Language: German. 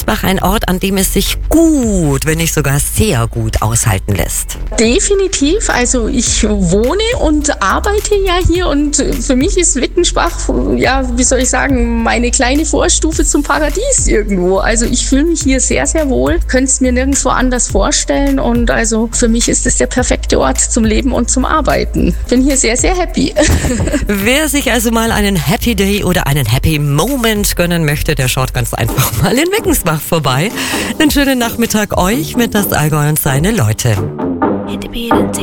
Wittensbach ein Ort, an dem es sich gut, wenn nicht sogar sehr gut aushalten lässt? Definitiv. Also ich wohne und arbeite ja hier und für mich ist Wittensbach, ja, wie soll ich sagen, meine kleine Vorstufe zum Paradies irgendwo. Also ich fühle mich hier sehr, sehr wohl, könnte es mir nirgendwo anders vorstellen und also für mich ist es der perfekte Ort zum Leben und zum Arbeiten. Bin hier sehr, sehr happy. Wer sich also mal einen Happy Day oder einen Happy Moment gönnen möchte, der schaut ganz einfach mal in Wittensbach vorbei. Einen schönen Nachmittag euch mit das Allgäu und seine Leute.